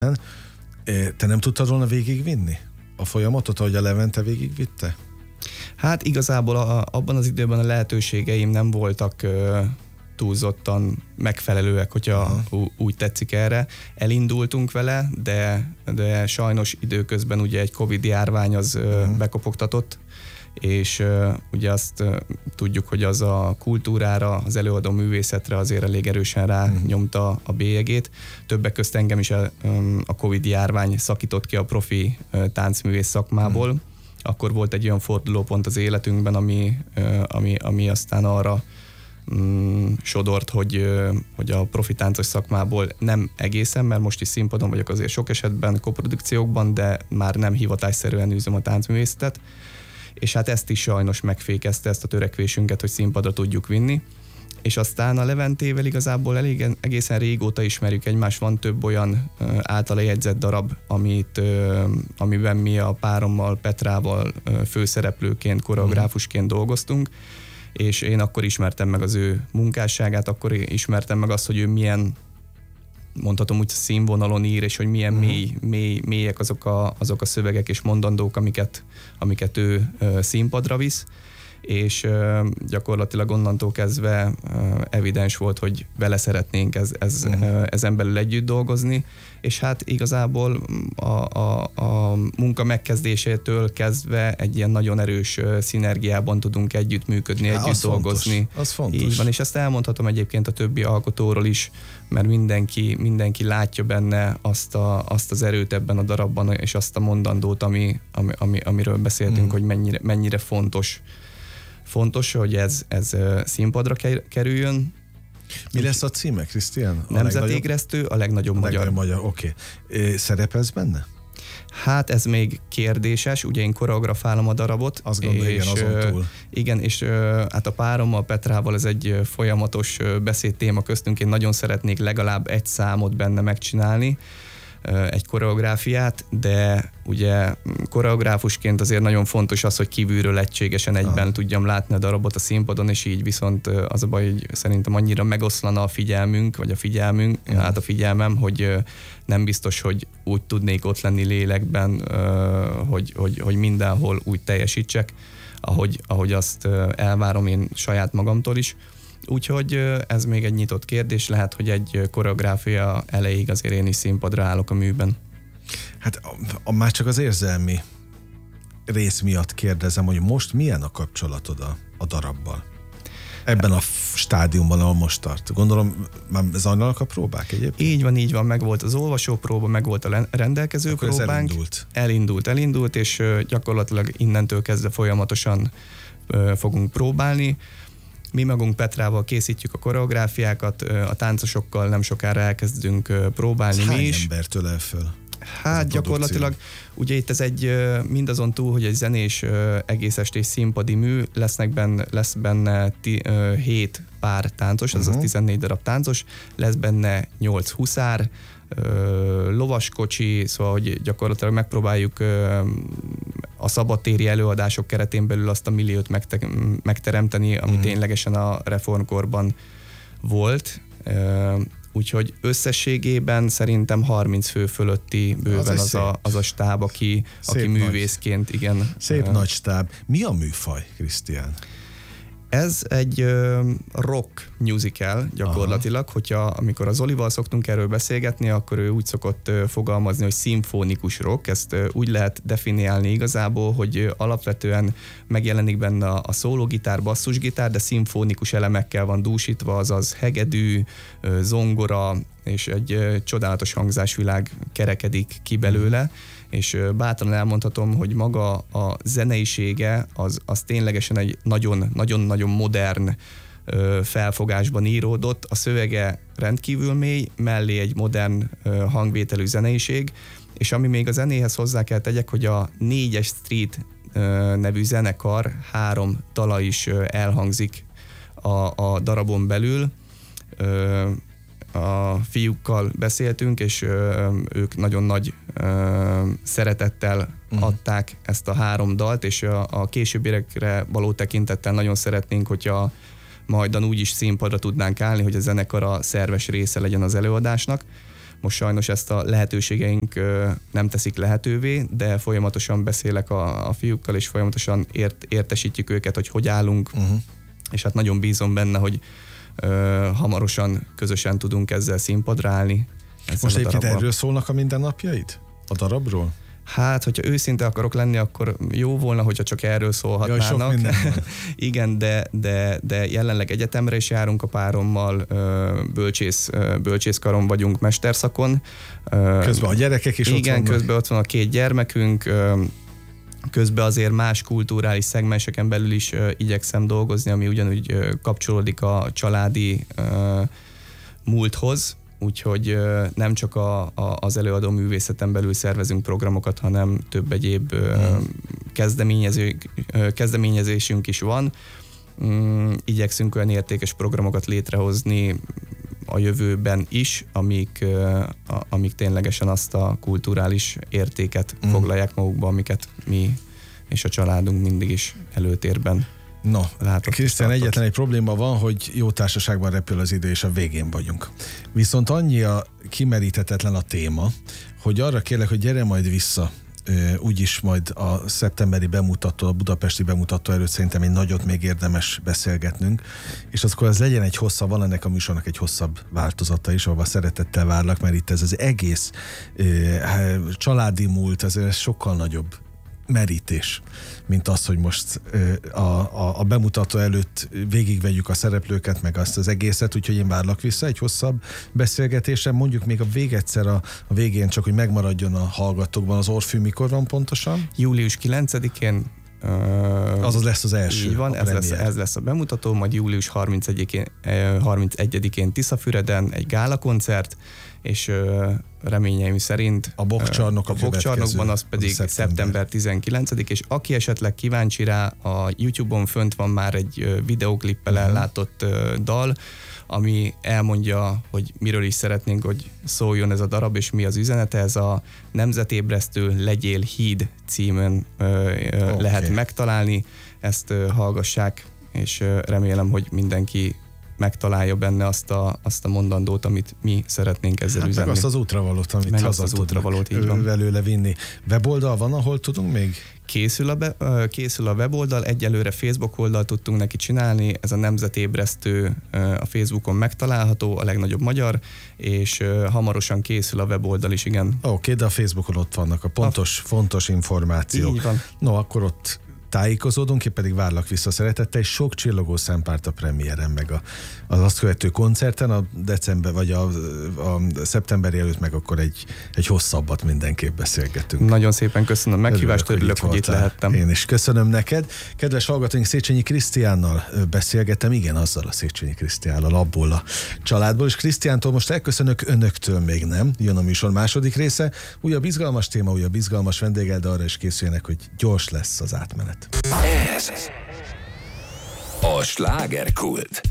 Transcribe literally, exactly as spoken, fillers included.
Te nem tudtad volna végigvinni a folyamatot, ahogy a Levente végigvitte? Hát igazából a, abban az időben a lehetőségeim nem voltak ö, túlzottan megfelelőek, hogyha ú, úgy tetszik erre. Elindultunk vele, de, de sajnos időközben ugye egy Covid járvány az ö, uh-huh. bekopogtatott, és ö, ugye azt ö, tudjuk, hogy az a kultúrára, az előadó művészetre azért elég erősen rányomta uh-huh. a bélyegét. Többek közt engem is a, a Covid járvány szakított ki a profi ö, táncművész szakmából. Uh-huh. Akkor volt egy olyan fordulópont az életünkben, ami, ami, ami aztán arra mm, sodort, hogy, hogy a profi táncos szakmából nem egészen, mert most is színpadon vagyok azért sok esetben, koprodukciókban, de már nem hivatásszerűen űzöm a táncművészetet, és hát ezt is sajnos megfékezte, ezt a törekvésünket, hogy színpadra tudjuk vinni. És aztán a Leventével igazából elég, egészen régóta ismerjük egymást, van több olyan uh, általa jegyzett darab, amit, uh, amiben mi a párommal, Petrával uh, főszereplőként, koreográfusként dolgoztunk, és én akkor ismertem meg az ő munkásságát, akkor ismertem meg azt, hogy ő milyen, mondhatom úgy, színvonalon ír, és hogy milyen uh-huh. mély, mély, mélyek azok a, azok a szövegek és mondandók, amiket, amiket ő uh, színpadra visz. És uh, gyakorlatilag onnantól kezdve uh, evidens volt, hogy vele szeretnénk ez, ez, uh-huh. uh, ezen belül együtt dolgozni, és hát igazából a, a, a munka megkezdésétől kezdve egy ilyen nagyon erős uh, szinergiában tudunk együtt működni, Há, együtt az dolgozni. Fontos. Az fontos. Így van, és ezt elmondhatom egyébként a többi alkotóról is, mert mindenki, mindenki látja benne azt, a, azt az erőt ebben a darabban, és azt a mondandót, ami, ami, ami, amiről beszéltünk, uh-huh. hogy mennyire, mennyire fontos Fontos, hogy ez, ez színpadra kerüljön. Mi lesz a címe, Krisztián? Nemzetégresztő, a legnagyobb a magyar. Legnagyobb magyar, oké. Okay. Szerepelsz benne? Hát ez még kérdéses, ugye én koreografálom a darabot. Azt gondolom, igen, azon túl. Igen, és hát a párommal, Petrával ez egy folyamatos beszédtéma köztünk. Én nagyon szeretnék legalább egy számot benne megcsinálni, egy koreográfiát, de ugye koreográfusként azért nagyon fontos az, hogy kívülről egységesen egyben ah. tudjam látni a darabot a színpadon, és így viszont az a baj, hogy szerintem annyira megoszlana a figyelmünk, vagy a figyelmünk, mm. hát a figyelmem, hogy nem biztos, hogy úgy tudnék ott lenni lélekben, hogy, hogy, hogy mindenhol úgy teljesítsek, ahogy, ahogy azt elvárom én saját magamtól is. Úgyhogy ez még egy nyitott kérdés, lehet, hogy egy koreográfia elejéig azért én is színpadra állok a műben. Hát a, a, már csak az érzelmi rész miatt kérdezem, hogy most milyen a kapcsolatod a, a darabbal? Ebben a stádiumban, ahol most tart. Gondolom, már zajlanak a próbák egyébként? Így van, így van, meg volt az olvasópróba, meg volt a rendelkező Akkor próbánk. elindult. Elindult, elindult, és gyakorlatilag innentől kezdve folyamatosan fogunk próbálni. Mi magunk Petrával készítjük a koreográfiákat, a táncosokkal nem sokára elkezdünk próbálni. Hány mi is. embertől el föl? Hát gyakorlatilag, ugye itt ez egy, mindazon túl, hogy egy zenés egész estés színpadi mű, lesznek benne, lesz benne hét pár táncos, azaz uh-huh. tizennégy darab táncos, lesz benne nyolc huszár, lovaskocsi, szóval hogy gyakorlatilag megpróbáljuk a szabadtéri előadások keretén belül azt a milliót megte- megteremteni, ami uh-huh. ténylegesen a reformkorban volt. Úgyhogy összességében szerintem harminc fő fölötti bőven az, az, a, az a stáb, aki, aki művészként, nagy. igen. Szép uh, nagy stáb. Mi a műfaj, Krisztián? Ez egy uh, rock musical gyakorlatilag, aha. hogyha amikor az Olival szoktunk erről beszélgetni, akkor ő úgy szokott uh, fogalmazni, hogy szimfonikus rock, ezt uh, úgy lehet definiálni igazából, hogy uh, alapvetően megjelenik benne a, a szólógitár, basszusgitár, de szimfonikus elemekkel van dúsítva, azaz hegedű, uh, zongora, és egy uh, csodálatos hangzásvilág kerekedik ki belőle, és bátran elmondhatom, hogy maga a zeneisége az, az ténylegesen egy nagyon-nagyon modern ö, felfogásban íródott. A szövege rendkívül mély, mellé egy modern ö, hangvételű zeneiség, és ami még a zenéhez hozzá kell tegyek, hogy a négyes Street ö, nevű zenekar három dala is ö, elhangzik a, a darabon belül. Ö, a fiúkkal beszéltünk, és ö, ők nagyon nagy ö, szeretettel uh-huh. adták ezt a három dalt, és a, a későbbiekre való tekintettel nagyon szeretnénk, hogyha majdan úgy is színpadra tudnánk állni, hogy a zenekar a szerves része legyen az előadásnak. Most sajnos ezt a lehetőségeink nem teszik lehetővé, de folyamatosan beszélek a, a fiúkkal, és folyamatosan ért, értesítjük őket, hogy hogy állunk, uh-huh. és hát nagyon bízom benne, hogy ö, hamarosan közösen tudunk ezzel színpadra állni. Most egyébként erről szólnak a mindennapjaid? A darabról? Hát, hogyha őszinte akarok lenni, akkor jó volna, hogyha csak erről szólhatnának. Jaj, igen, de, de, de jelenleg egyetemre is járunk a párommal, bölcsész, bölcsészkaron vagyunk mesterszakon. Közben a gyerekek is igen, ott vannak. Igen, közben ott van a két gyermekünk, közben azért más kulturális szegmenseken belül is igyekszem dolgozni, ami ugyanúgy kapcsolódik a családi múlthoz. Úgyhogy nem csak a, a, az előadó művészeten belül szervezünk programokat, hanem több egyéb hmm. kezdeményező, kezdeményezésünk is van. Igyekszünk olyan értékes programokat létrehozni a jövőben is, amik, amik ténylegesen azt a kulturális értéket hmm. foglalják magukba, amiket mi és a családunk mindig is előtérben. No, Krisztián, egyetlen egy probléma van, hogy jó társaságban repül az idő, és a végén vagyunk. Viszont annyi a kimeríthetetlen a téma, hogy arra kérlek, hogy gyere majd vissza, úgyis majd a szeptemberi bemutató, a budapesti bemutató előtt szerintem egy nagyot még érdemes beszélgetnünk, és akkor az legyen egy hosszabb, van ennek a műsornak egy hosszabb változata is, ahol szeretettel várlak, mert itt ez az egész családi múlt, ez sokkal nagyobb merítés, mint az, hogy most a, a, a bemutató előtt végigvegyük a szereplőket, meg azt az egészet, úgyhogy én várlak vissza egy hosszabb beszélgetésre. Mondjuk még a végedszer a, a végén, csak hogy megmaradjon a hallgatókban az Orfű, mikor van pontosan? július kilencedikén. Uh, az az lesz az első. Így van, ez lesz, ez lesz a bemutató, majd július harmincegyedikén, harmincegyedikén Tiszafüreden egy gálakoncert, és uh, reményeim szerint a Bokcsarnok a, a Bokcsarnokban az pedig szeptember. szeptember tizenkilencedike, és aki esetleg kíváncsi rá, a YouTube-on fönt van már egy uh, videóklippel uh-huh. ellátott uh, dal, ami elmondja, hogy miről is szeretnénk, hogy szóljon ez a darab, és mi az üzenete. Ez a Nemzetébresztő Legyél híd címön ö, ö, okay. lehet megtalálni. Ezt ö, hallgassák, és ö, remélem, hogy mindenki megtalálja benne azt a, azt a mondandót, amit mi szeretnénk ezzel hát üzenni. Meg azt az útravalót, amit meg azt az útravalót, így van. Velőle vinni. Weboldal van, ahol tudunk még? Készül a, be, készül a weboldal, egyelőre Facebook oldal tudtunk neki csinálni, ez a Nemzetébresztő a Facebookon megtalálható, a legnagyobb magyar, és hamarosan készül a weboldal is, igen. Oké, okay, de a Facebookon ott vannak a pontos, a... fontos információk. Így van. No, akkor ott tájékozódunk, én pedig várlak vissza szeretettel, és sok csillogó szempárt a premiéren, meg a, az azt követő koncerten, a december, vagy a, a szeptemberi előtt, meg akkor egy, egy hosszabbat mindenképp beszélgetünk. Nagyon szépen köszönöm a meghívást, örülök, hogy itt lehettem. Én is köszönöm neked. Kedves hallgatóink, Széchenyi Krisztiánnal beszélgettem, igen, azzal a Széchenyi Krisztiánnal, abból a családból, és Krisztiántól most elköszönök, önöktől még nem. Jön a műsor második része, újabb izgalmas téma, újabb izgalmas vendéggel, de arra is készüljenek, hogy gyors lesz az átmenet. Ez a Slágerkult.